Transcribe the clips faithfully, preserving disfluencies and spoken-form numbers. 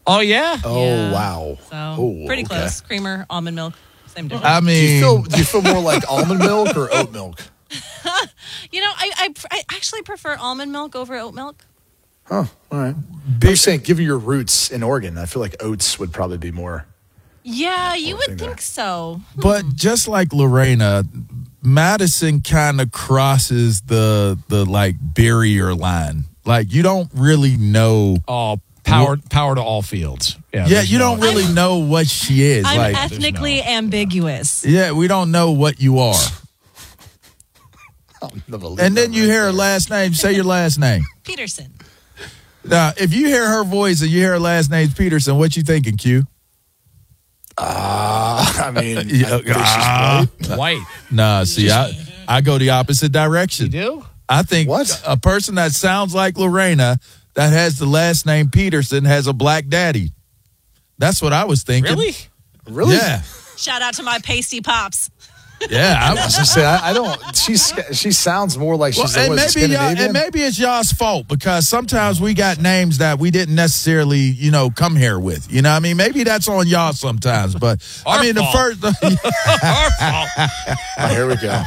Oh, yeah? Oh, Yeah. wow. So oh, pretty okay. close. Creamer, almond milk, same difference. I Do mean, you, feel, do you feel more like almond milk or oat milk? You know, I, I I actually prefer almond milk over oat milk. Huh. All right. I'm saying, given your roots in Oregon, I feel like oats would probably be more. Yeah, you Or would thing think there. so. but just like Lorena, Madison kind of crosses the the like barrier line. Like you don't really know. Oh, power, power to all fields. Yeah, Yeah, there's you no- don't really know what she is. I'm like, ethnically ambiguous. yeah, we don't know what you are. I'll never believe And then that you right hear her there. last name. Say your last name. Peterson. Now, if you hear her voice and you hear her last name's Peterson, what you thinking, Q? Ah, I mean, I Yeah, think she's ah. right. White. Nah, see, I, I go the opposite direction. You do? I think What? a person that sounds like Lorena that has the last name Peterson has a black daddy. That's what I was thinking. Really? Really? Yeah. Shout out to my pasty pops. Yeah. I I was just say I, I don't. She's she sounds more like Well, she's and always maybe y'all, Scandinavian. and maybe it's y'all's fault because sometimes we got names that we didn't necessarily, you know, come here with. You know, what I mean, maybe that's on y'all sometimes. But I Our mean, fault. the first, Our fault. Oh, here we go.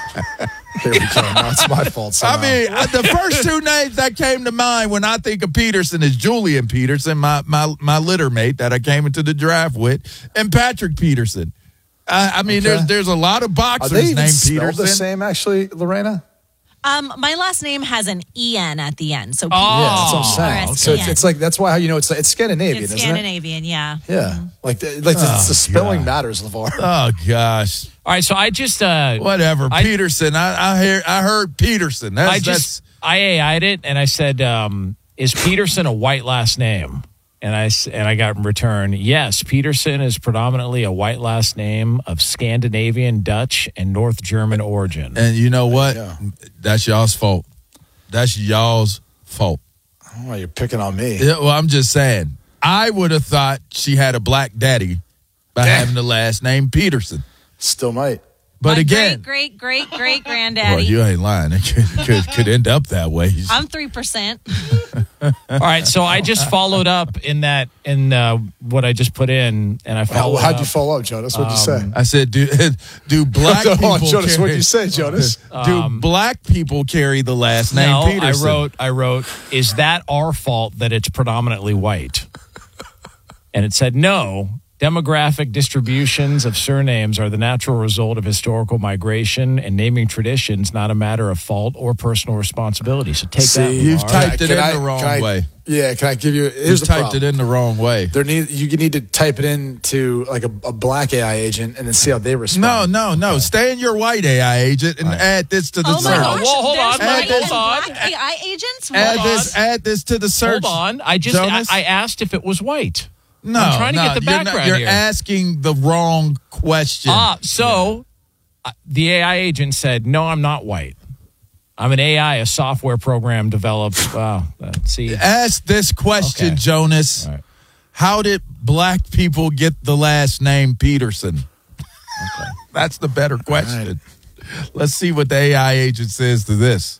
Here we go. Now it's my fault. I Somehow. mean, uh, the first two names that came to mind when I think of Peterson is Julian Peterson, my my my litter mate that I came into the draft with, and Patrick Peterson. I, I mean, Okay. there's there's a lot of are boxers they even named spelled Peterson. the same? Actually, Lorena. Um, my last name has an E N at the end. So Oh. Yeah, that's what I'm saying. R S So E it's, N. it's like that's why how you know it's it's Scandinavian, It's isn't Scandinavian, yeah. it? Yeah, like the, like the, the spelling matters, LeVar. Oh gosh, All right, so I just uh, whatever. I- Peterson. I I hear I heard Peterson. That's, I just I A I'd it and I said, um, "Is Peterson a white last name?" And I s- and I got in return, yes, Peterson is predominantly a white last name of Scandinavian, Dutch, and North German origin. that's, and you know what? go. That's y'all's fault. That's y'all's fault. Oh, you're picking on me. Yeah, well, I'm just saying. I would have thought she had a black daddy by Yeah. having the last name Peterson. Still might. But my again, great, great, great, great well, granddaddy. you ain't lying. It could, could, could end up that way. I'm three percent. All right, so I just followed up in that in uh, what I just put in, and I How, followed how'd up. you follow up, Jonas? What'd you say? I said, do do black Hold people on, Jonas. carry, What'd you say, Jonas? do black people carry the last name no, Peterson? I wrote, I wrote, is that our fault that it's predominantly white? And it said no. Demographic distributions of surnames are the natural result of historical migration and naming traditions, not a matter of fault or personal responsibility. So take that. See, You've Lamar. typed it Can in I- the wrong can I- way. Yeah, can I give you? You Here's the typed problem. it in the wrong way. There need you need to type it into like a, a black A I agent and then see how they respond. No, no, no. Stay in your white A I agent and add this to the Oh my search. gosh. Whoa, hold there's on, white hold and on. black A I agents? Add What? this, add this to the search. Hold on. I just I, Jonas? I asked if it was white. No, I'm trying to no, get the you're not- background You're here. asking the wrong question. Ah, so uh, the A I agent said, "No, I'm not white. I'm an A I, a software program developed." Wow. Uh, see, Ask this question, Okay. Jonas. All right. How did black people get the last name Peterson? Okay. That's the better question. Let's see what the A I agent says to this.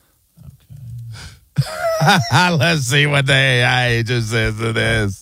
Okay. Let's see what the A I agent says to this.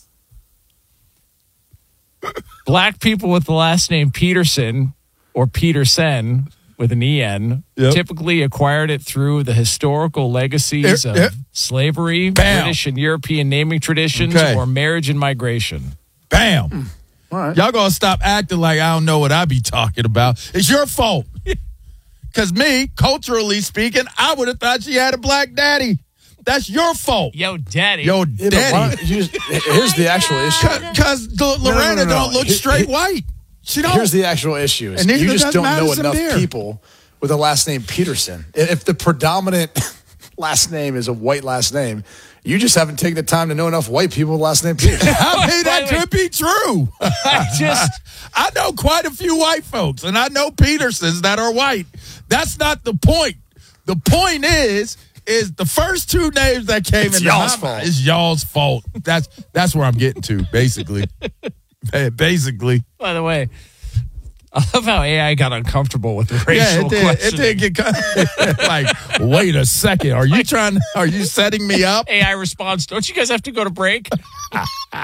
black people with the last name Peterson or Peterson with an E N Yep. typically acquired it through the historical legacies Here- of here. slavery, Bam. British and European naming traditions, Okay. or marriage and migration. Bam. All right. Y'all gonna stop acting like I don't know what I be talking about. It's your fault. Because me, culturally speaking, I would have thought she had a black daddy. That's your fault. Yo, daddy. Yo, Yeah, but why daddy. don't you just- here's the actual issue. Because Lorena no, no, no. don't look He- straight he- white. She don't. Here's the actual issue. Is And neither you just does don't know Madison enough Beer. people with a last name Peterson. If the predominant last name is a white last name, you just haven't taken the time to know enough white people with last name Peterson. I mean, that Wait, wait. could be true. I just I know quite a few white folks, and I know Petersons that are white. That's not the point. The point is, is the first two names that came It's into y'all's my mind fault. is y'all's fault. That's that's where I'm getting to, basically. Basically, by the way, I love how A I got uncomfortable with the racial yeah, it did. It question. did get kind like. Wait a second. Are you trying? Are you setting me up? A I response, don't you guys have to go to break?